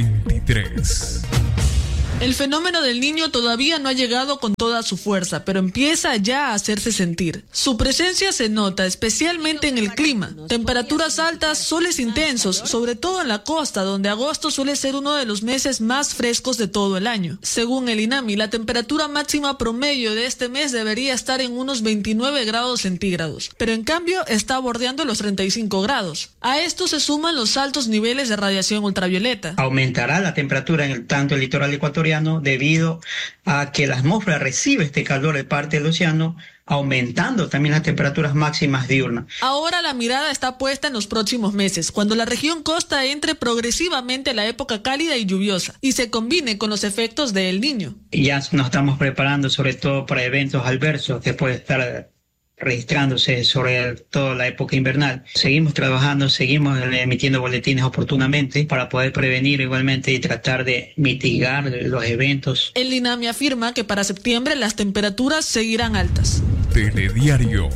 23. El fenómeno del Niño todavía no ha llegado con toda su fuerza, pero empieza ya a hacerse sentir. Su presencia se nota especialmente en el clima. Temperaturas altas, soles intensos, sobre todo en la costa, donde agosto suele ser uno de los meses más frescos de todo el año. Según el INAMI, la temperatura máxima promedio de este mes debería estar en unos 29 grados centígrados, pero en cambio está bordeando los 35 grados. A esto se suman los altos niveles de radiación ultravioleta. Aumentará la temperatura en tanto el litoral ecuatoriano debido a que la atmósfera recibe este calor de parte del océano, aumentando también las temperaturas máximas diurnas. Ahora la mirada está puesta en los próximos meses, cuando la región costa entre progresivamente a la época cálida y lluviosa, y se combine con los efectos de El Niño. Ya nos estamos preparando sobre todo para eventos adversos que pueden estar registrándose sobre toda la época invernal. Seguimos trabajando, seguimos emitiendo boletines oportunamente para poder prevenir igualmente y tratar de mitigar los eventos. El INAMI afirma que para septiembre las temperaturas seguirán altas. Telediario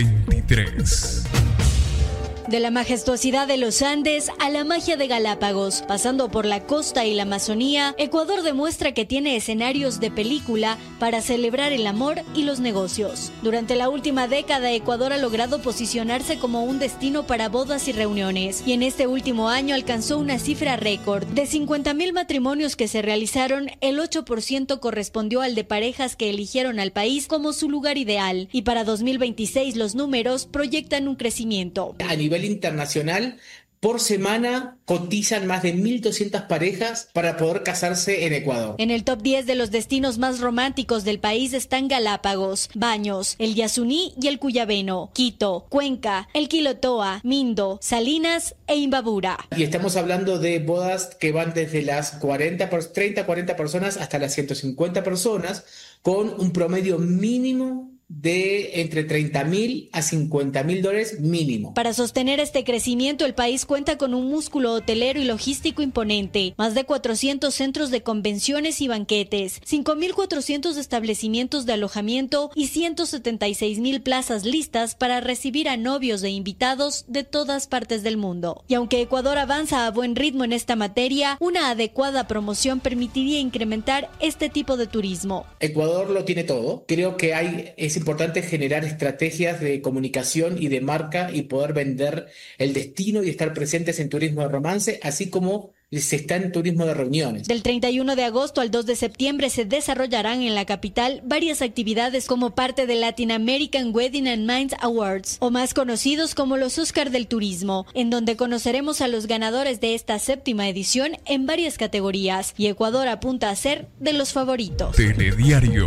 23. De la majestuosidad de los Andes a la magia de Galápagos, pasando por la costa y la Amazonía, Ecuador demuestra que tiene escenarios de película para celebrar el amor y los negocios. Durante la última década, Ecuador ha logrado posicionarse como un destino para bodas y reuniones, y en este último año alcanzó una cifra récord. De 50.000 matrimonios que se realizaron, el 8% correspondió al de parejas que eligieron al país como su lugar ideal, y para 2026 los números proyectan un crecimiento. A nivel internacional, por semana cotizan más de 1.200 parejas para poder casarse en Ecuador. En el top 10 de los destinos más románticos del país están Galápagos, Baños, el Yasuní y el Cuyabeno, Quito, Cuenca, el Quilotoa, Mindo, Salinas e Imbabura. Y estamos hablando de bodas que van desde las 30, 40 personas hasta las 150 personas, con un promedio mínimo de entre $30,000 a $50,000 mínimo. Para sostener este crecimiento, el país cuenta con un músculo hotelero y logístico imponente, más de 400 centros de convenciones y banquetes, 5.400 establecimientos de alojamiento y 176.000 plazas listas para recibir a novios e invitados de todas partes del mundo. Y aunque Ecuador avanza a buen ritmo en esta materia, una adecuada promoción permitiría incrementar este tipo de turismo. Ecuador lo tiene todo. Creo que es importante generar estrategias de comunicación y de marca y poder vender el destino y estar presentes en turismo de romance, así como se está en turismo de reuniones. Del 31 de agosto al 2 de septiembre se desarrollarán en la capital varias actividades como parte del Latin American Wedding and Minds Awards, o más conocidos como los Oscar del Turismo, en donde conoceremos a los ganadores de esta 7ª edición en varias categorías, y Ecuador apunta a ser de los favoritos. Telediario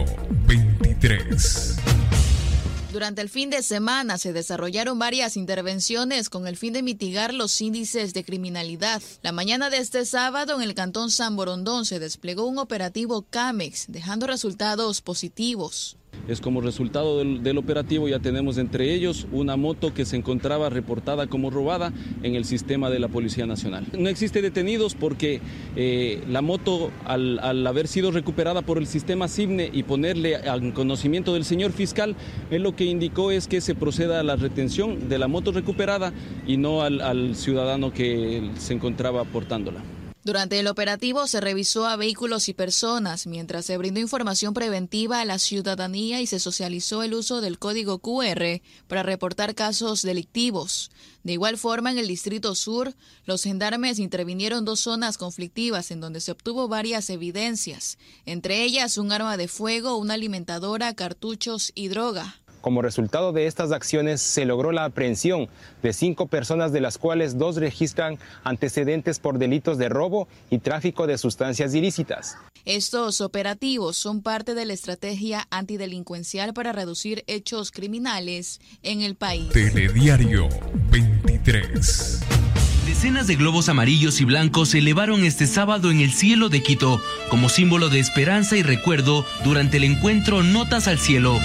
23. Durante el fin de semana se desarrollaron varias intervenciones con el fin de mitigar los índices de criminalidad. La mañana de este sábado en el cantón San Borondón se desplegó un operativo CAMEX, dejando resultados positivos. Es como resultado del operativo ya tenemos entre ellos una moto que se encontraba reportada como robada en el sistema de la Policía Nacional. No existe detenidos porque la moto al haber sido recuperada por el sistema CIBNE y ponerle al conocimiento del señor fiscal, él lo que indicó es que se proceda a la retención de la moto recuperada y no al ciudadano que se encontraba portándola. Durante el operativo se revisó a vehículos y personas, mientras se brindó información preventiva a la ciudadanía y se socializó el uso del código QR para reportar casos delictivos. De igual forma, en el Distrito Sur, los gendarmes intervinieron 2 zonas conflictivas en donde se obtuvo varias evidencias, entre ellas un arma de fuego, una alimentadora, cartuchos y droga. Como resultado de estas acciones se logró la aprehensión de 5 personas, de las cuales 2 registran antecedentes por delitos de robo y tráfico de sustancias ilícitas. Estos operativos son parte de la estrategia antidelincuencial para reducir hechos criminales en el país. Telediario 23. Decenas Decenas de globos amarillos y blancos se elevaron este sábado en el cielo de Quito, como símbolo de esperanza y recuerdo durante el encuentro Notas al Cielo,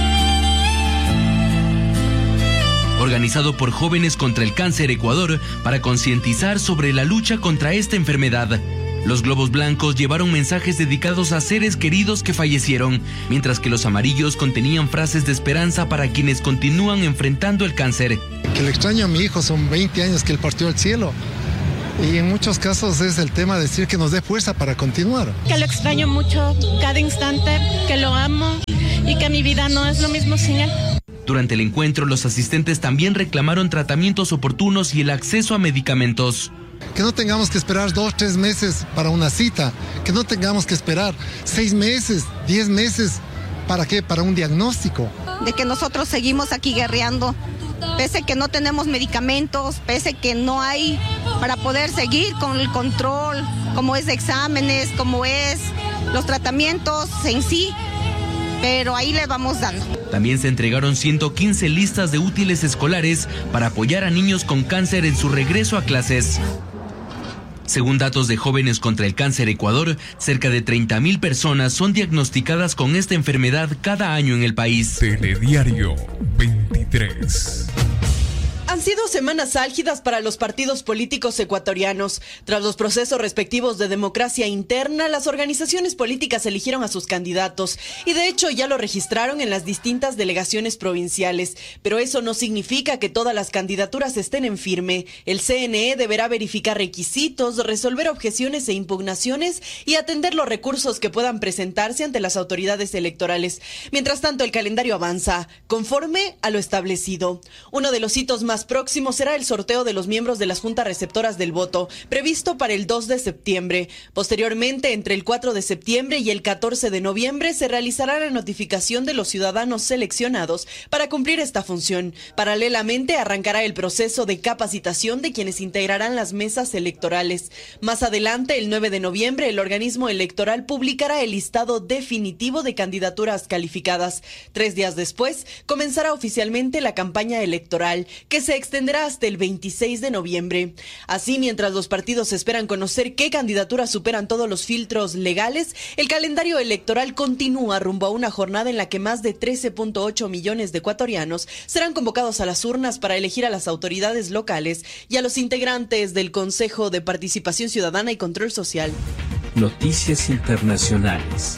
organizado por Jóvenes contra el Cáncer Ecuador para concientizar sobre la lucha contra esta enfermedad. Los globos blancos llevaron mensajes dedicados a seres queridos que fallecieron, mientras que los amarillos contenían frases de esperanza para quienes continúan enfrentando el cáncer. Que le extraño a mi hijo, son 20 años que él partió al cielo. Y en muchos casos es el tema de decir que nos dé fuerza para continuar. Que lo extraño mucho cada instante, que lo amo y que mi vida no es lo mismo sin él. Durante el encuentro, los asistentes también reclamaron tratamientos oportunos y el acceso a medicamentos. Que no tengamos que esperar 2, 3 meses para una cita, que no tengamos que esperar 6 meses, 10 meses, ¿para qué? Para un diagnóstico. De que nosotros seguimos aquí guerreando, pese que no tenemos medicamentos, pese que no hay para poder seguir con el control, como es de exámenes, como es los tratamientos en sí, pero ahí le vamos dando. También se entregaron 115 listas de útiles escolares para apoyar a niños con cáncer en su regreso a clases. Según datos de Jóvenes contra el Cáncer Ecuador, cerca de 30,000 personas son diagnosticadas con esta enfermedad cada año en el país. Telediario 23. Han sido semanas álgidas para los partidos políticos ecuatorianos. Tras los procesos respectivos de democracia interna, las organizaciones políticas eligieron a sus candidatos y de hecho ya lo registraron en las distintas delegaciones provinciales. Pero eso no significa que todas las candidaturas estén en firme. El CNE deberá verificar requisitos, resolver objeciones e impugnaciones y atender los recursos que puedan presentarse ante las autoridades electorales. Mientras tanto, el calendario avanza conforme a lo establecido. Uno de los hitos más próximo será el sorteo de los miembros de las juntas receptoras del voto, previsto para el 2 de septiembre. Posteriormente, entre el 4 de septiembre y el 14 de noviembre, se realizará la notificación de los ciudadanos seleccionados para cumplir esta función. Paralelamente, arrancará el proceso de capacitación de quienes integrarán las mesas electorales. Más adelante, el 9 de noviembre, el organismo electoral publicará el listado definitivo de candidaturas calificadas. 3 días después, comenzará oficialmente la campaña electoral, que se extenderá hasta el 26 de noviembre. Así, mientras los partidos esperan conocer qué candidaturas superan todos los filtros legales, el calendario electoral continúa rumbo a una jornada en la que más de 13.8 millones de ecuatorianos serán convocados a las urnas para elegir a las autoridades locales y a los integrantes del Consejo de Participación Ciudadana y Control Social. Noticias internacionales.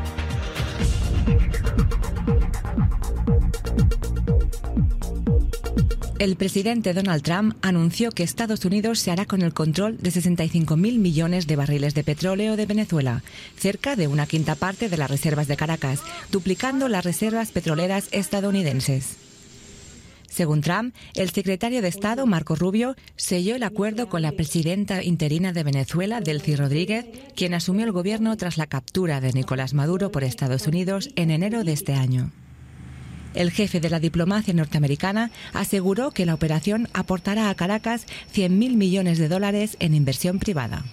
El presidente Donald Trump anunció que Estados Unidos se hará con el control de 65.000 millones de barriles de petróleo de Venezuela, cerca de una quinta parte de las reservas de Caracas, duplicando las reservas petroleras estadounidenses. Según Trump, el secretario de Estado, Marco Rubio, selló el acuerdo con la presidenta interina de Venezuela, Delcy Rodríguez, quien asumió el gobierno tras la captura de Nicolás Maduro por Estados Unidos en enero de este año. El jefe de la diplomacia norteamericana aseguró que la operación aportará a Caracas $100.000 millones en inversión privada.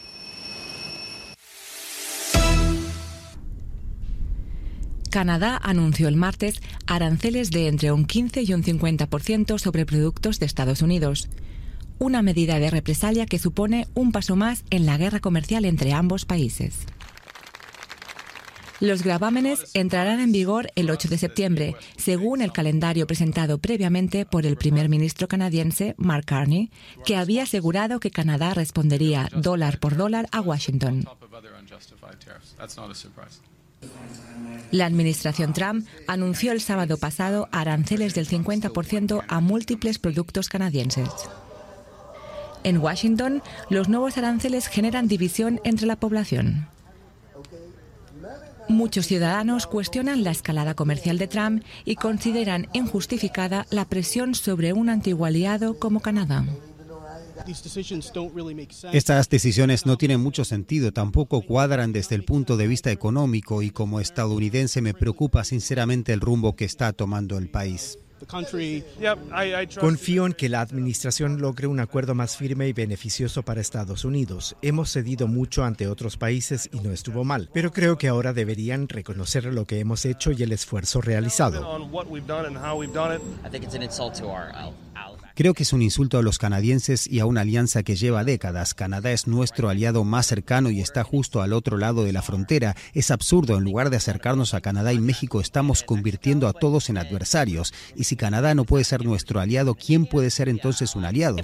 Canadá anunció el martes aranceles de entre un 15 y un 50% sobre productos de Estados Unidos, una medida de represalia que supone un paso más en la guerra comercial entre ambos países. Los gravámenes entrarán en vigor el 8 de septiembre, según el calendario presentado previamente por el primer ministro canadiense, Mark Carney, que había asegurado que Canadá respondería dólar por dólar a Washington. La administración Trump anunció el sábado pasado aranceles del 50% a múltiples productos canadienses. En Washington, los nuevos aranceles generan división entre la población. Muchos ciudadanos cuestionan la escalada comercial de Trump y consideran injustificada la presión sobre un antiguo aliado como Canadá. Estas decisiones no tienen mucho sentido, tampoco cuadran desde el punto de vista económico y como estadounidense me preocupa sinceramente el rumbo que está tomando el país. Confío en que la administración logre un acuerdo más firme y beneficioso para Estados Unidos. Hemos cedido mucho ante otros países y no estuvo mal, pero creo que ahora deberían reconocer lo que hemos hecho y el esfuerzo realizado. Creo que es un insulto a los canadienses y a una alianza que lleva décadas. Canadá es nuestro aliado más cercano y está justo al otro lado de la frontera. Es absurdo, en lugar de acercarnos a Canadá y México, estamos convirtiendo a todos en adversarios. Y si Canadá no puede ser nuestro aliado, ¿quién puede ser entonces un aliado?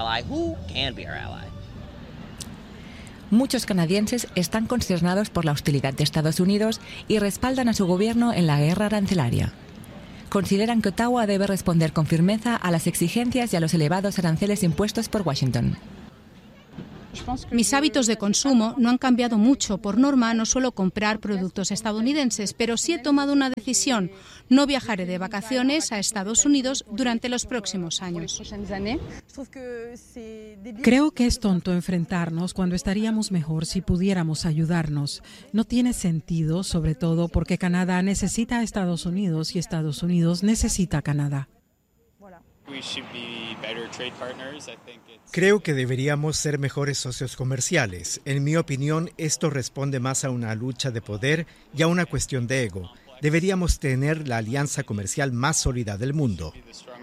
Muchos canadienses están consternados por la hostilidad de Estados Unidos y respaldan a su gobierno en la guerra arancelaria. Consideran que Ottawa debe responder con firmeza a las exigencias y a los elevados aranceles impuestos por Washington. Mis hábitos de consumo no han cambiado mucho. Por norma no suelo comprar productos estadounidenses, pero sí he tomado una decisión. No viajaré de vacaciones a Estados Unidos durante los próximos años. Creo que es tonto enfrentarnos cuando estaríamos mejor si pudiéramos ayudarnos. No tiene sentido, sobre todo porque Canadá necesita a Estados Unidos y Estados Unidos necesita a Canadá. Creo que deberíamos ser mejores socios comerciales. En mi opinión, esto responde más a una lucha de poder y a una cuestión de ego. Deberíamos tener la alianza comercial más sólida del mundo.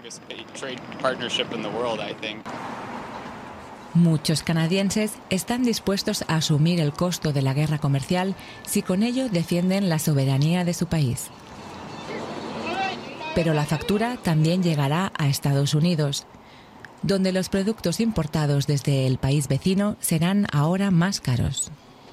Muchos canadienses están dispuestos a asumir el costo de la guerra comercial si con ello defienden la soberanía de su país. Pero la factura también llegará a Estados Unidos, donde los productos importados desde el país vecino serán ahora más caros.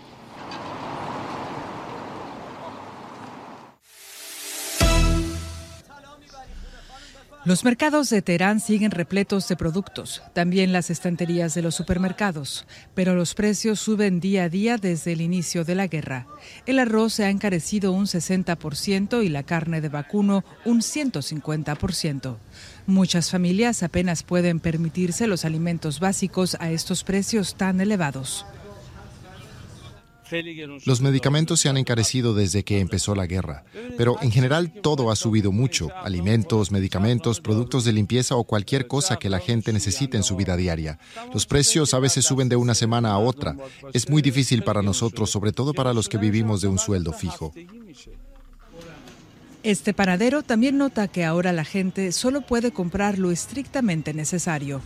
Los mercados de Teherán siguen repletos de productos, también las estanterías de los supermercados, pero los precios suben día a día desde el inicio de la guerra. El arroz se ha encarecido un 60% y la carne de vacuno un 150%. Muchas familias apenas pueden permitirse los alimentos básicos a estos precios tan elevados. Los medicamentos se han encarecido desde que empezó la guerra, pero en general todo ha subido mucho: alimentos, medicamentos, productos de limpieza o cualquier cosa que la gente necesite en su vida diaria. Los precios a veces suben de una semana a otra. Es muy difícil para nosotros, sobre todo para los que vivimos de un sueldo fijo. Este panadero también nota que ahora la gente solo puede comprar lo estrictamente necesario.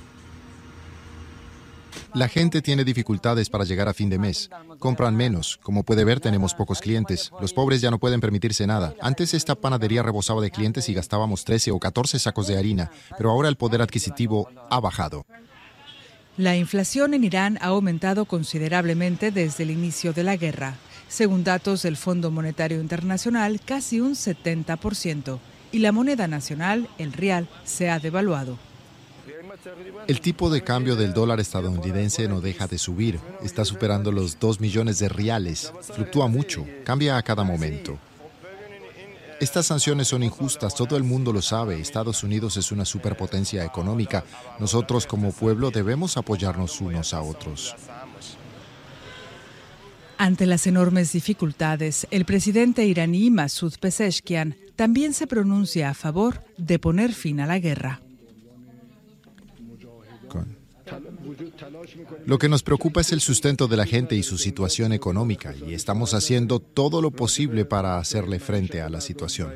La gente tiene dificultades para llegar a fin de mes. Compran menos. Como puede ver, tenemos pocos clientes. Los pobres ya no pueden permitirse nada. Antes esta panadería rebosaba de clientes y gastábamos 13 o 14 sacos de harina, pero ahora el poder adquisitivo ha bajado. La inflación en Irán ha aumentado considerablemente desde el inicio de la guerra. Según datos del Fondo Monetario Internacional, casi un 70%. Y la moneda nacional, el rial, se ha devaluado. El tipo de cambio del dólar estadounidense no deja de subir. Está superando los 2 millones de reales. Fluctúa mucho, cambia a cada momento. Estas sanciones son injustas, todo el mundo lo sabe. Estados Unidos es una superpotencia económica. Nosotros como pueblo debemos apoyarnos unos a otros. Ante las enormes dificultades, el presidente iraní Masoud Pezeshkian también se pronuncia a favor de poner fin a la guerra. Lo que nos preocupa es el sustento de la gente y su situación económica, y estamos haciendo todo lo posible para hacerle frente a la situación.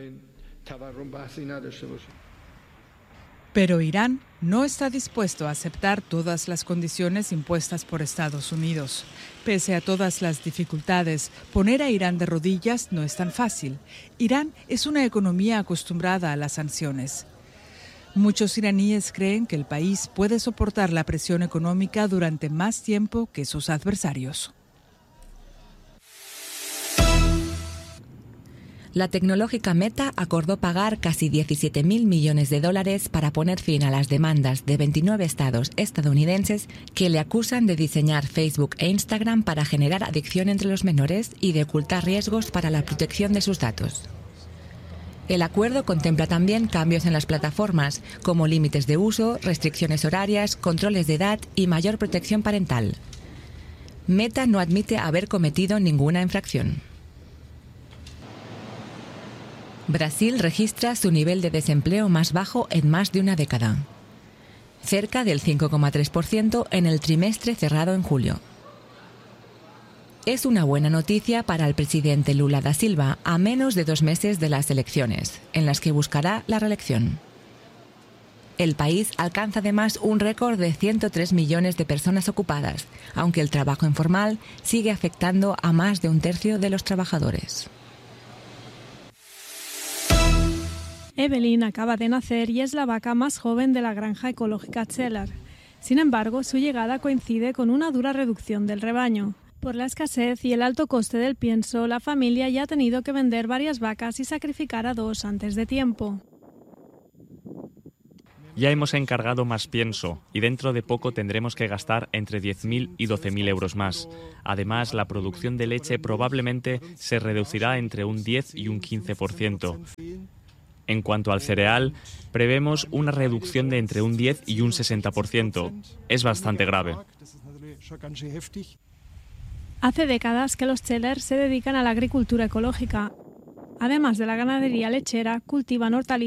Pero Irán no está dispuesto a aceptar todas las condiciones impuestas por Estados Unidos. Pese a todas las dificultades, poner a Irán de rodillas no es tan fácil. Irán es una economía acostumbrada a las sanciones. Muchos iraníes creen que el país puede soportar la presión económica durante más tiempo que sus adversarios. La tecnológica Meta acordó pagar casi $17.000 millones para poner fin a las demandas de 29 estados estadounidenses que le acusan de diseñar Facebook e Instagram para generar adicción entre los menores y de ocultar riesgos para la protección de sus datos. El acuerdo contempla también cambios en las plataformas, como límites de uso, restricciones horarias, controles de edad y mayor protección parental. Meta no admite haber cometido ninguna infracción. Brasil registra su nivel de desempleo más bajo en más de una década, cerca del 5,3% en el trimestre cerrado en julio. Es una buena noticia para el presidente Lula da Silva a menos de 2 meses de las elecciones, en las que buscará la reelección. El país alcanza además un récord de 103 millones de personas ocupadas, aunque el trabajo informal sigue afectando a más de un tercio de los trabajadores. Evelyn acaba de nacer y es la vaca más joven de la granja ecológica Zeller. Sin embargo, su llegada coincide con una dura reducción del rebaño. Por la escasez y el alto coste del pienso, la familia ya ha tenido que vender varias vacas y sacrificar a 2 antes de tiempo. Ya hemos encargado más pienso y dentro de poco tendremos que gastar entre 10.000 y 12.000 euros más. Además, la producción de leche probablemente se reducirá entre un 10 y un 15%. En cuanto al cereal, prevemos una reducción de entre un 10 y un 60%. Es bastante grave. Hace décadas que los Zeller se dedican a la agricultura ecológica. Además de la ganadería lechera, cultivan hortalizas